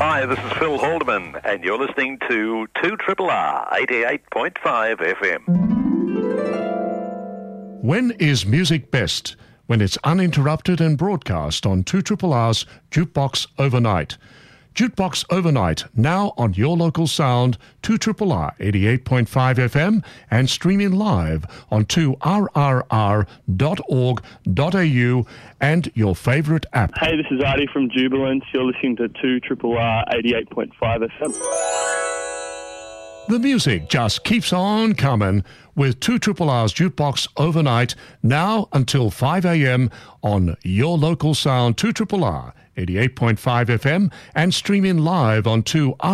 Hi, this is Phil Haldeman, and you're listening to 2RRR 88.5 FM. When is music best? When it's uninterrupted and broadcast on 2RRR's Jukebox Overnight. Jukebox Overnight, now on your local sound, 2RRR 88.5 FM, and streaming live on 2rrr.org.au and your favourite app. Hey, this is Artie from Jubilant. You're listening to 2RRR 88.5 FM. The music just keeps on coming with 2RRR's Jukebox Overnight, now until 5 a.m. on your local sound, 2RRR 88.5 FM, and streaming live on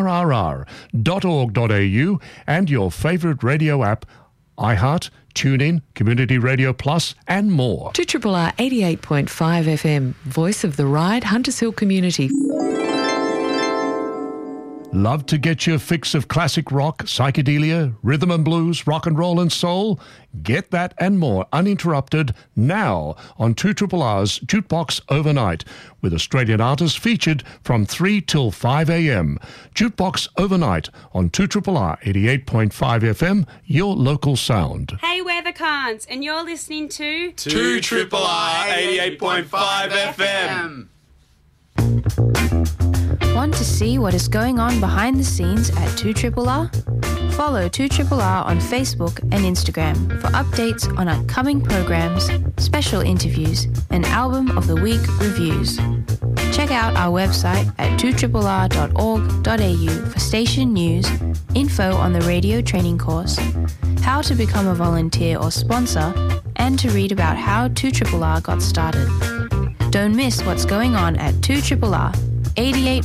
2rrr.org.au and your favourite radio app, iHeart, TuneIn, Community Radio Plus, and more. 2RRR 88.5 FM, voice of the Ryde Hunters Hill community. Love to get your fix of classic rock, psychedelia, rhythm and blues, rock and roll and soul? Get that and more uninterrupted now on 2RRR's Jukebox Overnight, with Australian artists featured from 3 till 5 a.m. Jukebox Overnight on 2RRR 88.5 FM, your local sound. Hey, we're the Khans, and you're listening to 2RRR 88.5 FM. Want to see what is going on behind the scenes at 2RRR? Follow 2RRR on Facebook and Instagram for updates on upcoming programs, special interviews, and Album of the Week reviews. Check out our website at 2rrr.org.au for station news, info on the radio training course, how to become a volunteer or sponsor, and to read about how 2RRR got started. Don't miss what's going on at 2RRR 88.5